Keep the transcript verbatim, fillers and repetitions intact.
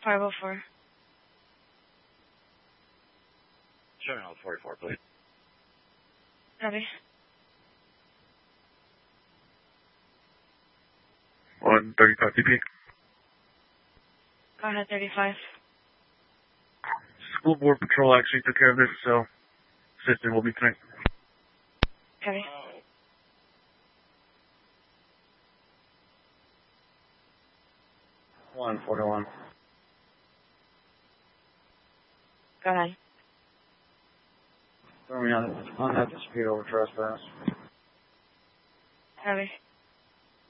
five oh four. Showing out forty-four, please. Copy. one thirty-five T P. Go ahead, thirty-five. School board patrol actually took care of this, so assistant will be tonight. Copy. one forty-one. Go ahead. Throwing on, on that dispute over trespass. Copy.